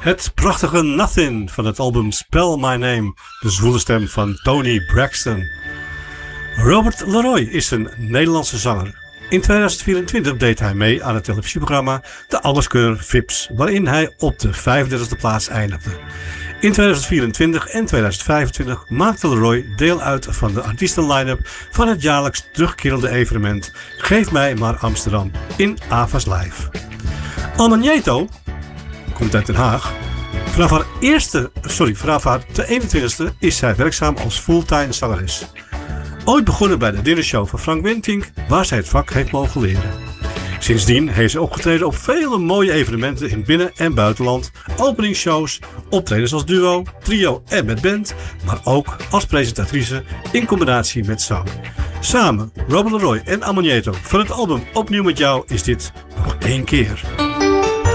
Het prachtige Nothing van het album Spell My Name, de zwoele stem van Tony Braxton. Robert Leroy is een Nederlandse zanger. In 2024 deed hij mee aan het televisieprogramma De Alleskunner Vips, waarin hij op de 35e plaats eindigde. In 2024 en 2025 maakte Leroy deel uit van de artiesten-line-up van het jaarlijks terugkerende evenement Geef mij maar Amsterdam in Avas Live. Almagneto komt uit Den Haag. Vanaf haar 21ste is zij werkzaam als fulltime zangeres. Ooit begonnen bij de dinnershow van Frank Wentink, waar zij het vak heeft mogen leren. Sindsdien heeft ze opgetreden op vele mooie evenementen in binnen- en buitenland, openingsshows, optredens als duo, trio en met band, maar ook als presentatrice in combinatie met zang. Samen, Robert Leroy en Almagneto van het album Opnieuw met jou is dit nog één keer.